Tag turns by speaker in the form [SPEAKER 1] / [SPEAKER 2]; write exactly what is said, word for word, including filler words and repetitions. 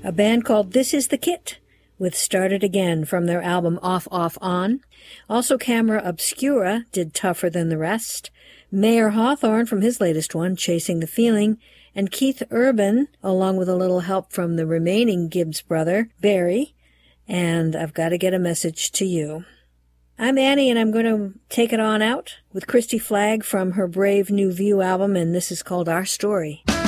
[SPEAKER 1] a band called This Is the Kit, with Start It Again from their album Off, Off, On. Also, Camera Obscura did Tougher Than the Rest. Mayer Hawthorne from his latest one, Chasing the Feeling. And Keith Urban, along with a little help from the remaining Gibbs brother, Barry. And I've Got to Get a Message to You. I'm Annie, and I'm going to take it on out with Christy Flagg from her Brave New View album, and this is called Our Story.